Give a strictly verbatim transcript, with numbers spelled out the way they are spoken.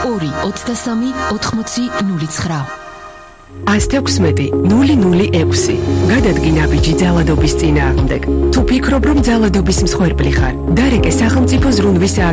ორი ოცდასამი ოთხმოცი ნული ცხრა. ასი ექვსმეტი ნული ნული ექვსი. გადადგი ნაბიჯი ძალადობის წინააღმდეგ. თუ ფიქრობ, რომ ძალადობის მსხვერპლი ხარ, დარეკე სახელმწიფო ზრუნვის